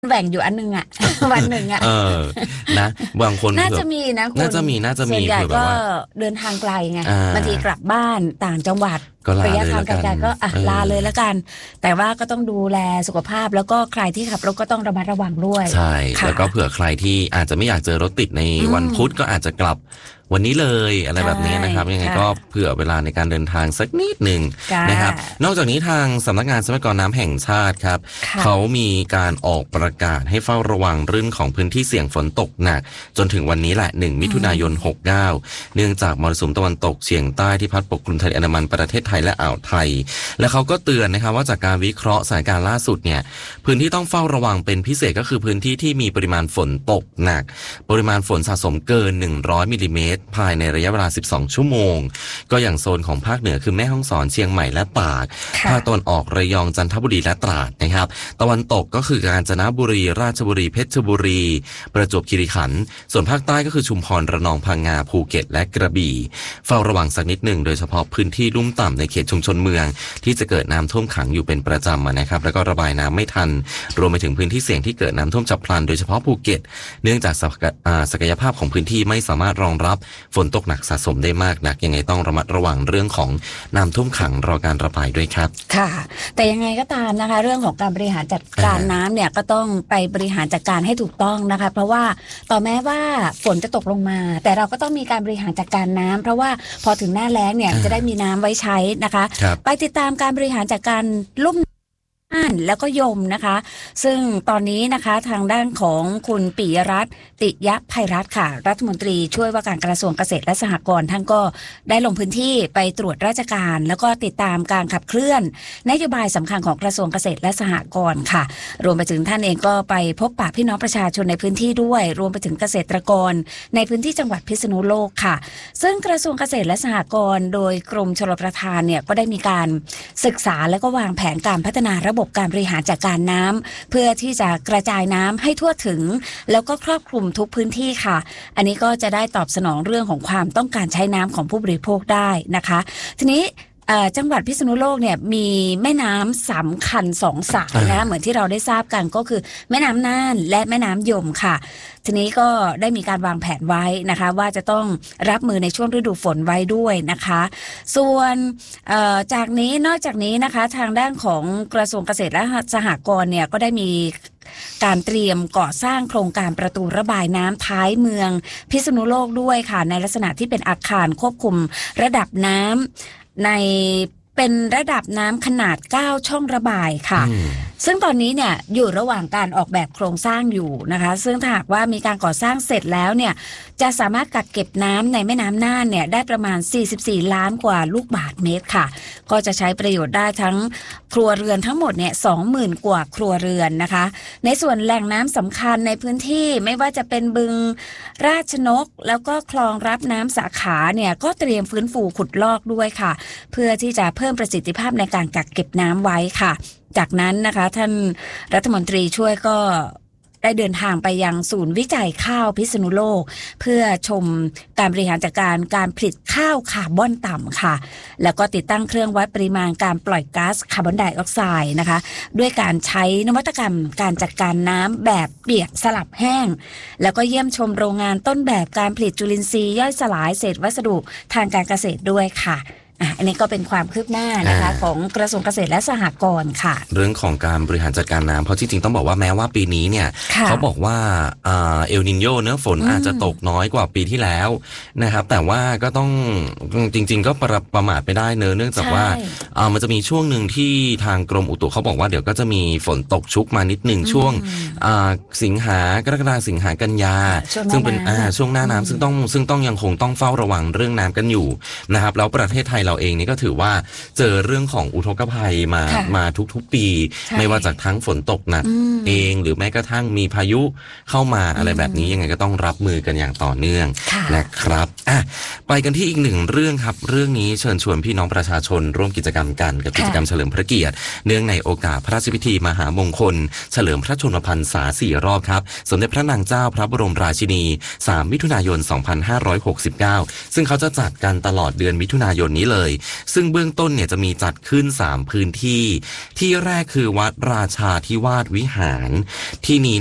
แหว่งอยู่อันนึงอ่ะ วันหนึ่งอ่ะนะบางคนน่าจะมีนะคุณน่าจะมีส่วนใหญ่ก็เดินทางไกลไงบางทีกลับบ้านต่างจังหวัดระยะทางไกลๆก็ลาเลยแล้วกันแต่ว่าก็ต้องดูแลสุขภาพแล้วก็ใครที่ขับรถก็ต้องระมัดระวังด้วยใช่แล้วก็เผื่อใครที่อาจจะไม่อยากเจอรถติดในวันพุธก็อาจจะกลับวันนี้เลยอะไรแบบนี้นะครับยังไงก็เผื่อเวลาในการเดินทางสักนิดหนึ่งนะครับนอกจากนี้ทางสำนักงานทรัพยากรน้ำแห่งชาติครับเขามีการออกประกาศให้เฝ้าระวังเรื่องของพื้นที่เสี่ยงฝนตกหนักจนถึงวันนี้แหละ1มิถุนายน69เนื่องจากมรสุมตะวันตกเฉียงใต้ที่พัดปกคลุมทะเลอันดามันประเทศไทยและอ่าวไทยและเขาก็เตือนนะครับว่าจากการวิเคราะห์สถานการณ์ล่าสุดเนี่ยพื้นที่ต้องเฝ้าระวังเป็นพิเศษก็คือพื้นที่ที่มีปริมาณฝนตกหนักปริมาณฝนสะสมเกิน100มิลลิเมตรภายในระยะเวลา12ชั่วโมงก็อย่างโซนของภาคเหนือคือแม่ฮ่องสอนเชียงใหม่และตากภาคตะวันออกระยองจันทบุรีและตราดนะครับตะวันตกก็คือกาญจนบุรีราชบุรีเพชรบุรีประจวบคีรีขันธ์ส่วนภาคใต้ก็คือชุมพรระนองพังงาภูเก็ตและกระบี่เฝ้าระวังสักนิดหนึ่งโดยเฉพาะพื้นที่ลุ่มต่ำในเขตชุมชนเมืองที่จะเกิดน้ำท่วมขังอยู่เป็นประจำนะครับแล้วก็ระบายน้ำไม่ทันรวมไปถึงพื้นที่เสี่ยงที่เกิดน้ำท่วมฉับพลันโดยเฉพาะภูเก็ตเนื่องจากศักยภาพของพื้นที่ไม่สามารถรองรับฝนตกหนักสะสมได้มากนักยังไงต้องระมัดระวังเรื่องของน้ำท่วมขังรอการระบายด้วยครับค่ะแต่ยังไงก็ตามนะคะเรื่องของการบริหารจัดการน้ำเนี่ยก็ต้องไปบริหารจัดการให้ถูกต้องนะคะเพราะว่าต่อแม้ว่าฝนจะตกลงมาแต่เราก็ต้องมีการบริหารจัดการน้ำเพราะว่าพอถึงหน้าแล้งเนี่ยจะได้มีน้ำไว้ใช้นะคะไปติดตามการบริหารจัดการลุ่มแล้วก็ยมนะคะซึ่งตอนนี้นะคะทางด้านของคุณปิยรัตน์ติยไพรัตน์ค่ะรัฐมนตรีช่วยว่าการกระทรวงเกษตรและสหกรณ์ท่านก็ได้ลงพื้นที่ไปตรวจราชการแล้วก็ติดตามการขับเคลื่อนนโยบายสำคัญของกระทรวงเกษตรและสหกรณ์ค่ะรวมไปถึงท่านเองก็ไปพบปะพี่น้องประชาชนในพื้นที่ด้วยรวมไปถึงเกษตรกรในพื้นที่จังหวัดพิษณุโลกค่ะซึ่งกระทรวงเกษตรและสหกรณ์โดยกรมชลประทานเนี่ยก็ได้มีการศึกษาและก็วางแผนการพัฒนาระบบการบริหารจัดการน้ำเพื่อที่จะกระจายน้ำให้ทั่วถึงแล้วก็ครอบคลุมทุกพื้นที่ค่ะอันนี้ก็จะได้ตอบสนองเรื่องของความต้องการใช้น้ำของผู้บริโภคได้นะคะทีนี้จังหวัดพิษณุโลกเนี่ยมีแม่น้ำสำคัญ2 สายนะเหมือนที่เราได้ทราบกันก็คือแม่น้ำน่านและแม่น้ำยมค่ะทีนี้ก็ได้มีการวางแผนไว้นะคะว่าจะต้องรับมือในช่วงฤดูฝนไว้ด้วยนะคะส่วนนอกจากนี้นะคะทางด้านของกระทรวงเกษตรและสหกรณ์เนี่ยก็ได้มีการเตรียมก่อสร้างโครงการประตูระบายน้ำท้ายเมืองพิษณุโลกด้วยค่ะในลักษณะที่เป็นอาคารควบคุมระดับน้ำเป็นระดับน้ำขนาด9ช่องระบายค่ะซึ่งตอนนี้เนี่ยอยู่ระหว่างการออกแบบโครงสร้างอยู่นะคะซึ่งถ้าหากว่ามีการก่อสร้างเสร็จแล้วเนี่ยจะสามารถกักเก็บน้ำในแม่น้ำน่านเนี่ยได้ประมาณ44ล้านกว่าลูกบาศก์เมตรค่ะก็จะใช้ประโยชน์ได้ทั้งครัวเรือนทั้งหมดเนี่ย 20,000 กว่าครัวเรือนนะคะในส่วนแหล่งน้ำสำคัญในพื้นที่ไม่ว่าจะเป็นบึงราชนกแล้วก็คลองรับน้ำสาขาเนี่ยก็เตรียมฟื้นฟูขุดลอกด้วยค่ะเพื่อที่จะเพิ่มประสิทธิภาพในการกักเก็บน้ำไว้ค่ะจากนั้นนะคะท่านรัฐมนตรีช่วยก็ได้เดินทางไปยังศูนย์วิจัยข้าวพิษณุโลกเพื่อชมการบริหารจัดการผลิตข้าวคาร์บอนต่ำค่ะแล้วก็ติดตั้งเครื่องวัดปริมาณการปล่อยก๊าซคาร์บอนไดออกไซด์นะคะด้วยการใช้นวัตกรรมการจัดการน้ำแบบเปียกสลับแห้งแล้วก็เยี่ยมชมโรงงานต้นแบบการผลิตจุลินทรีย์ย่อยสลายเศษวัสดุทางการเกษตรด้วยค่ะอันนี้ก็เป็นความคืบหน้านะคะของกระทรวงเกษตรและสหกรณ์ค่ะเรื่องของการบริหารจัดการน้ำเพราะจริงๆต้องบอกว่าแม้ว่าปีนี้เนี่ยเขาบอกว่าเอลนิโญเนื้อฝนอาจจะตกน้อยกว่าปีที่แล้วนะครับแต่ว่าก็ต้องจริงๆก็ประมาทไม่ได้เนื่องจากว่ามันจะมีช่วงหนึ่งที่ทางกรมอุตุเขาบอกว่าเดี๋ยวก็จะมีฝนตกชุกมานิดหนึ่งช่วงสิงหากรกฎาสิงหากันยาซึ่งเป็นช่วงหน้าน้ำซึ่งต้องยังคงต้องเฝ้าระวังเรื่องน้ำกันอยู่นะครับแล้วประเทศไทยเราเองนี่ก็ถือว่าเจอเรื่องของอุทกภัยมาทุกๆปีไม่ว่าจากทั้งฝนตกหนักเองหรือแม้กระทั่งมีพายุเข้ามาอะไรแบบนี้ยังไงก็ต้องรับมือกันอย่างต่อเนื่องนะครับไปกันที่อีกหนึ่งเรื่องครับเรื่องนี้เชิญชวนพี่น้องประชาชนร่วมกิจกรรมกันกับกิจกรรมเฉลิมพระเกียรติเนื่องในโอกาสพระราชพิธีมหามงคลเฉลิมพระชนมพรรษษา4รอบครับสมเด็จพระนางเจ้าพระบรมราชินี3มิถุนายน2569ซึ่งเขาจะจัดกันตลอดเดือนมิถุนายนนี้เลยซึ่งเบื้องต้นเนี่ยจะมีจัดขึ้น3พื้นที่ที่แรกคือวัดราชาธิวาสวิหารที่นี้